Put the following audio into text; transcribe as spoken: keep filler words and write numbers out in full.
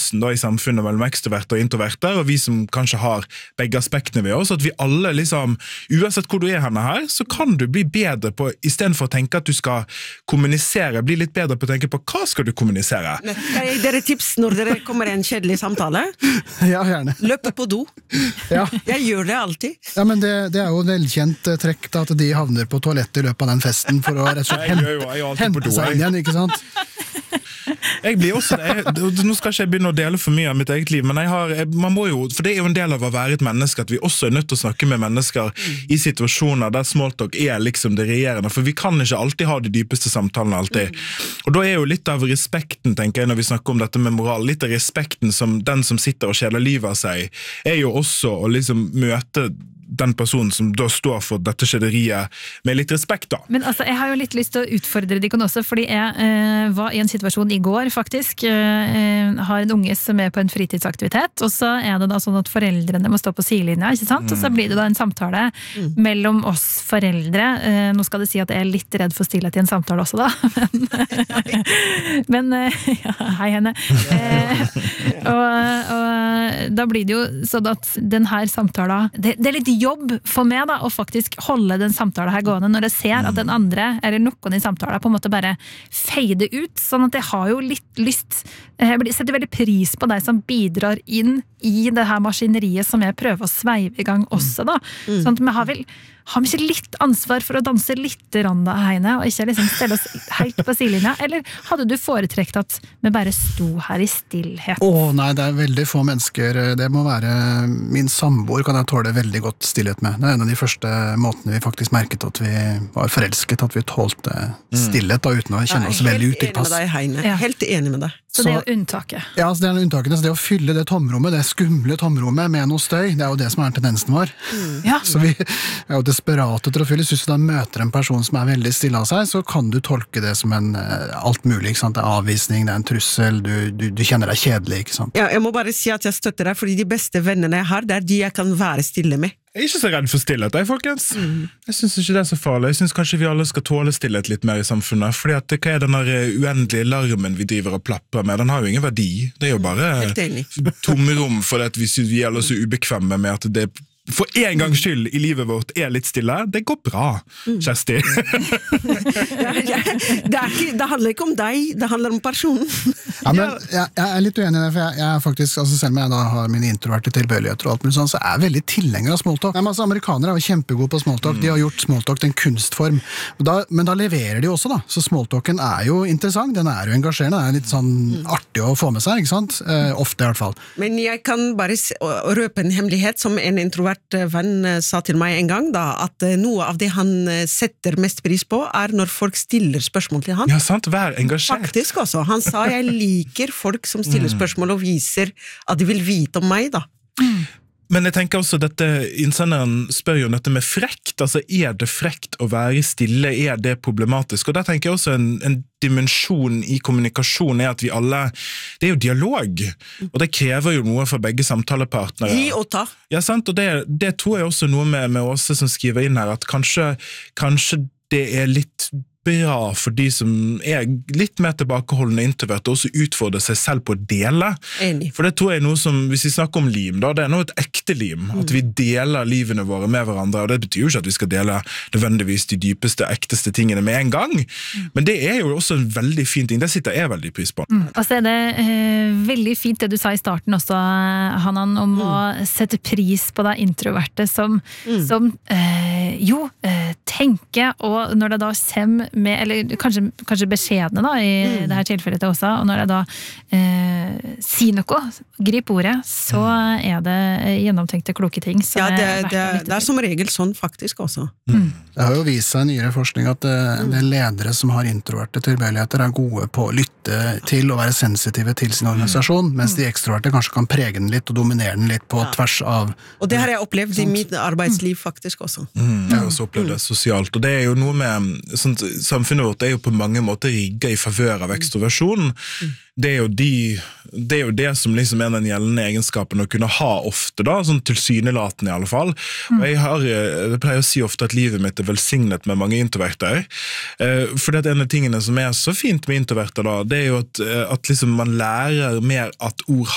balansen da i samfunnet mellom ekstroverte og introverte, og vi som kanskje har begge aspektene ved oss, at vi alle liksom, uansett hvor du er henne her, så kan du bli bedre på, i stedet for å tenke at du skal kommunisere, bli litt bedre på å tenke på hva skal du kommunisere? Kan jeg dere tips når dere kommer i en kjedelig samtale? Ja, gjerne. Løp på do. Ja. Jeg gjør det alltid. Ja, men det, det er jo velkjent trekk da, at de havner på toalettet i løpet av den festen for å rett og slett hente, hente seg inn igjen, ikke sant? Jeg blir også, jeg, nå skal ikke jeg begynne å dele for mye av mitt eget liv, men jeg har, jeg, man må jo, for det er jo en del av å være et menneske, at vi også er nødt til å snakke med mennesker i situasjoner der smalltalk er liksom det regjerende, for vi kan ikke alltid ha de dypeste samtalene alltid. Og da er jo litt av respekten, tenker jeg, når vi snakker om dette med moral, litt av respekten som den som sitter og kjeder livet av seg, er jo også å liksom møte den personen som da står for dette skjederiet med litt respekt da. Men altså, jeg har jo litt lyst til å utfordre dere også, fordi jeg eh, var i en situasjon i går faktisk, eh, har en unge som er på en fritidsaktivitet, og så er det da sånn at foreldrene må stå på sidelinja, ikke sant? Mm. Og så blir det da en samtale mm. mellom oss foreldre. Eh, nå skal det si at jeg er litt redd for stillhet i en samtale også da, men, men eh, ja, hei henne. Eh, og, og da blir det jo sånn at den her samtalen, det, det er litt jobb for meg da, å faktisk holde den samtalen her gående når jeg ser at den andre, eller noen i samtalen, på en måte bare feider ut, sånn at jeg har jo litt lyst, jeg setter veldig pris på deg som bidrar inn i det her maskineriet som jeg prøver å sveive i gang også da, mm. sånn at vi har vel har vi ikke litt ansvar for å danse litt randa Heine, og ikke liksom stelle oss helt på sidelinja, eller hadde du foretrekt at vi bare sto her i stillhet? Åh, nei, det er veldig få mennesker, det må være min samboer kan jeg tåle veldig godt stillhet med. Det er en av de første måtene vi faktisk merket at vi var forelsket, at vi tålte stillhet da, uten å kjenne oss veldig utilpass. Jeg er helt enig med deg, Heine. Ja. Helt enig med deg. Så, så det er jo unntaket. Ja, altså det er unntakene, så det å fylle det tomrommet, det skumle tomrommet med noe støy, det er jo det som er tendensen vår. Mm. Ja. Så vi er jo desperate til å fylle. Hvis du da møter en person som er veldig stille av seg, så kan du tolke det som en alt mulig, ikke sant? Det er avvisning, det er en trussel, du, du, du kjenner deg kjedelig, ikke sant? Ja, jeg må bare si at jeg støtter deg, fordi de beste vennene jeg har, det er de jeg kan være stille med. Jeg er ikke så redd for stillhet, jeg, folkens. Mm. Jeg synes ikke det er så farlig. Jeg synes kanskje vi alle skal tåle stillhet litt mer i samfunnet, fordi at hva er den der uendelige larmen vi driver og plapper med? Den har jo ingen verdi. Det er jo bare tomrom for at vi, vi er alle så ubekvemme med at det for en gangs skyld i livet vårt er litt stille. Det går bra, Kjersti. ja, ja, det, er ikke, det handler ikke om deg, det handler om personen. ja, men jeg, jeg er litt uenig i det, for jeg, jeg er faktisk, altså selv om jeg da har mine introverte tilbøyeligheter og alt mulig sånn, så er jeg veldig tilhenger av smalltalk. Nei, men altså, amerikanere er jo kjempegode på smalltalk, mm. de har gjort smalltalk til en kunstform. Da, men da leverer de også da, så smalltalken er jo interessant, den er jo engasjerende, det er litt sånn mm. artig å få med seg, ikke sant? Eh, ofte i hvert fall. Men jeg kan bare røpe en hemmelighet som en introvert venn sa til meg en gang da, at noe av det han setter mest pris på er når folk stiller spørsmål til han. Ja, sant, vær engasjert. Faktisk også. Han sa, jeg liker folk som stiller spørsmål og viser at de vil vite om meg da. Mm. Men jeg tenker også dette, innsenderen spør jo om dette med frekt, altså er det frekt å være stille, er det problematisk? Og der tenker jeg også en, en dimensjon i kommunikasjon er at vi alle, det er jo dialog, og det krever jo noe for begge samtalepartnere. Gi og ta. Ja, sant, og det, det tror jeg også noe med, med Åse som skriver inn her, at kanskje, kanskje det er litt bra for de som er litt mer tilbakeholdende introverte og også utfordrer seg selv på å dele. Enig. For det tror jeg er noe som, hvis vi snakker om lim, da, det er noe et ekte lim, mm. at vi deler livene våre med hverandre, og det betyr jo ikke at vi skal dele nødvendigvis de dypeste, ekteste tingene med en gang, mm. men det er jo også en veldig fin ting, det sitter jeg veldig pris på. Mm. Og så er det eh, veldig fint det du sa i starten også, Hanan, om mm. å sette pris på deg introverte som, mm. som eh, jo, eh, tenker, og når det da kommer med, eller kanskje, kanskje beskjedene da, i mm. det her tilfellet til også, og når jeg da eh, sier noe, grip ordet, så mm. er det gjennomtenkte kloke ting. Ja, det, er det, det er som regel sånn faktisk også. Mm. Det har jo vist seg i nyere forskning at uh, det ledere som har introverte tilbøyeligheter er gode på å lytte til og være sensitive til sin organisasjon, mens de ekstroverte kanskje kan prege den litt og dominere den litt på ja. tvers av... Og det har jeg opplevd sånt. I mitt arbeidsliv faktisk også. Mm, jeg har også opplevd det sosialt, og det er jo noe med sånt, samfunnet vårt er jo på mange måter rigget i favør av ekstroversjon. Mm. Det er jo de, det er jo det som liksom er den gjeldende egenskapen å kunne ha ofte da, sånn tilsynelatende i alle fall. Mm. Og jeg har, jeg pleier å si ofte at livet mitt er velsignet med mange introverter, eh, for det er en av tingene som er så fint med introverter da, det er jo at, at liksom man lærer mer at ord